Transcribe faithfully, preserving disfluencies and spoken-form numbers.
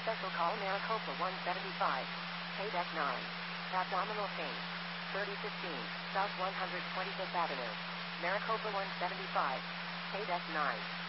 Special call Maricopa one seventy-five. Pay deck nine. Abdominal pain. thirty fifteen, South one hundred twenty-fifth Avenue. Maricopa one seventy-five. Pay deck nine.